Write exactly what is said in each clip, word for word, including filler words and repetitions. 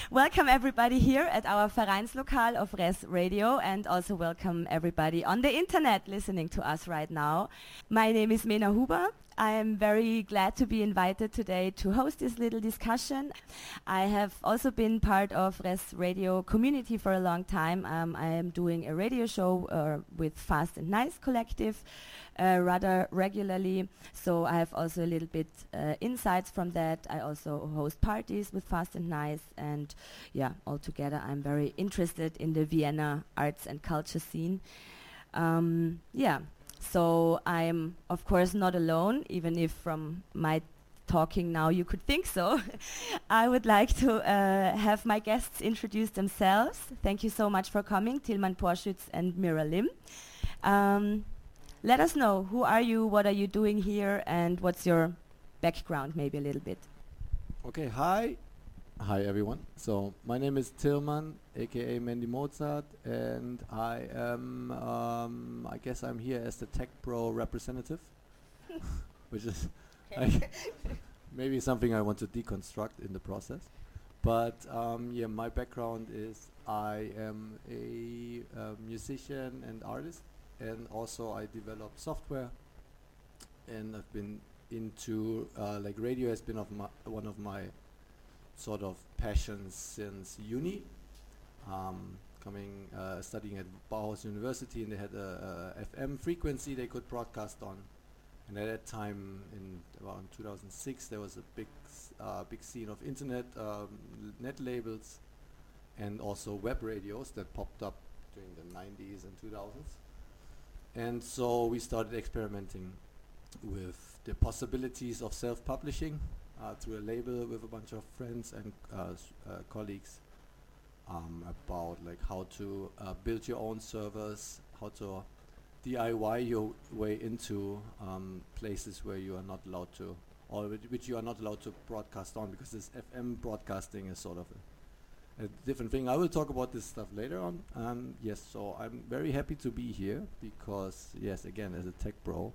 Welcome everybody here at our Vereinslokal of Res Radio, and also welcome everybody on the internet listening to us right now. My name is Mena Huber. I am very glad to be invited today to host this little discussion. I have also been part of Res Radio community for a long time. Um, I am doing a radio show uh, with Fast and Nice Collective uh, rather regularly, so I have also a little bit uh, insights from that. I also host parties with Fast and Nice, and yeah, altogether I'm very interested in the Vienna arts and culture scene. Um, yeah. So I'm, of course, not alone, even if from my talking now you could think so. I would like to uh, have my guests introduce themselves. Thank you so much for coming, Tilman Porschütz and Mira Lim. Um, let us know, who are you, what are you doing here, and what's your background, maybe a little bit. Okay, hi. Hi everyone. So my name is Tilman, aka Mandy Mozart, and I am, um, I guess I'm here as the Tech Pro representative, which is I maybe something I want to deconstruct in the process. But um, yeah, my background is I am a uh, musician and artist, and also I develop software, and I've been into uh, like radio has been of my one of my sort of passions since uni. Um, coming, uh, studying at Bauhaus University, and they had a, a F M frequency they could broadcast on. And at that time, in around two thousand six, there was a big, s- uh, big scene of internet, um, l- net labels, and also web radios that popped up during the nineties and two thousands. And so we started experimenting with the possibilities of self-publishing uh, through a label with a bunch of friends and uh, s- uh, colleagues, um, about like how to uh, build your own servers, how to D I Y your way into um, places where you are not allowed to, or which, which you are not allowed to broadcast on, because this F M broadcasting is sort of a, a different thing. I will talk about this stuff later on. Um, yes, so I'm very happy to be here because, yes, again, as a tech bro,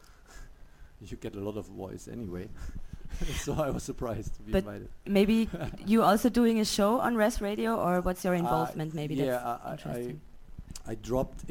you get a lot of voice anyway. So I was surprised to be But invited. maybe you also doing a show on Res Radio, or what's your involvement? Uh, Maybe yeah, that's I- I- I interesting. I dropped